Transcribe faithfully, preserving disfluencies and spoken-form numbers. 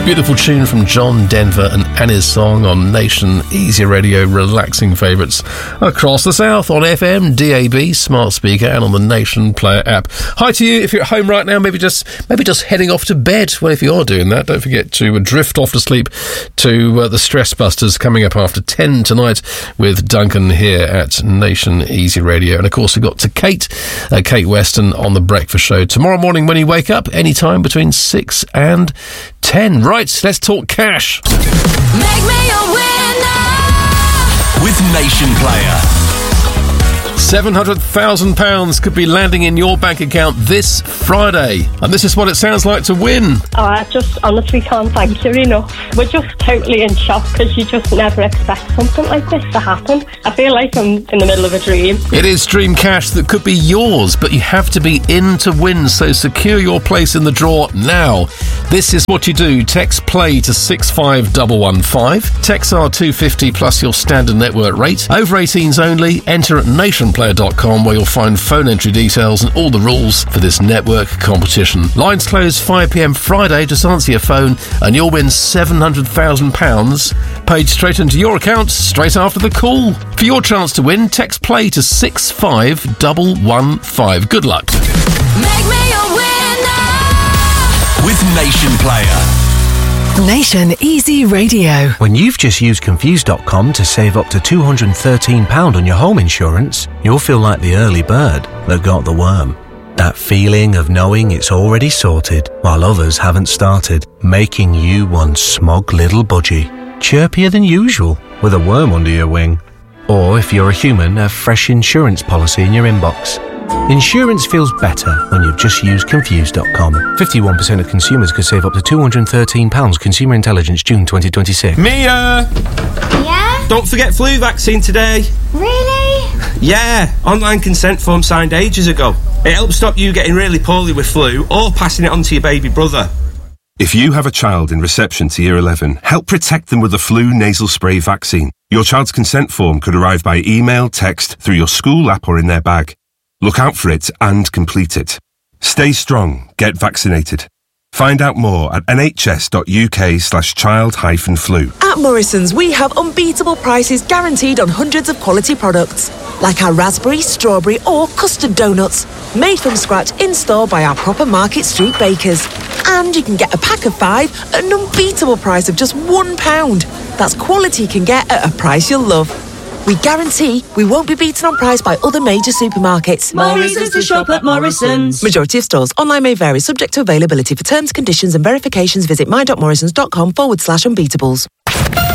Beautiful tune from John Denver and Annie's Song on Nation Easy Radio, relaxing favourites across the south on F M, D A B, smart speaker, and on the Nation Player app. Hi to you if you're at home right now, maybe just maybe just heading off to bed. Well, if you are doing that, don't forget to drift off to sleep to uh, the Stress Busters coming up after ten tonight with Duncan here at Nation Easy Radio. And of course, we've got to Kate, uh, Kate Weston on The Breakfast Show tomorrow morning when you wake up, any time between six and ten. Right, let's talk cash. Make me a winner with Nation Player. seven hundred thousand pounds could be landing in your bank account this Friday. And this is what it sounds like to win. Oh, I just honestly can't thank you enough. We're just totally in shock because you just never expect something like this to happen. I feel like I'm in the middle of a dream. It is dream cash that could be yours, but you have to be in to win, so secure your place in the draw now. This is what you do. Text play to six five one one five. Text R two fifty plus your standard network rate. Over eighteens only. Enter at nation player dot com where you'll find phone entry details and all the rules for this network competition. Lines close five p m Friday. Just answer your phone and you'll win seven hundred thousand pounds paid straight into your account straight after the call. For your chance to win, text play to six five one one five. Good luck. Make me a winner with Nation Player. Nation Easy Radio. When you've just used Confused dot com to save up to two hundred thirteen pounds on your home insurance, you'll feel like the early bird that got the worm. That feeling of knowing it's already sorted while others haven't started, making you one smug little budgie, chirpier than usual with a worm under your wing. Or if you're a human, a fresh insurance policy in your inbox. Insurance feels better when you've just used Confused dot com. fifty-one percent of consumers could save up to two hundred thirteen pounds. Consumer Intelligence, June twenty twenty-six. Mia! Yeah? Don't forget flu vaccine today. Really? Yeah, online consent form signed ages ago. It helps stop you getting really poorly with flu or passing it on to your baby brother. If you have a child in reception to year eleven, help protect them with the flu nasal spray vaccine. Your child's consent form could arrive by email, text, through your school app or in their bag. Look out for it and complete it. Stay strong. Get vaccinated. Find out more at nhs.uk slash child hyphen flu. At Morrison's, we have unbeatable prices guaranteed on hundreds of quality products, like our raspberry, strawberry or custard donuts, made from scratch in-store by our proper Market Street bakers. And you can get a pack of five at an unbeatable price of just one pound. That's quality you can get at a price you'll love. We guarantee we won't be beaten on price by other major supermarkets. More reasons to shop at Morrison's. Majority of stores. Online may vary, subject to availability. For terms, conditions and verifications, visit my.morrisons.com forward slash unbeatables.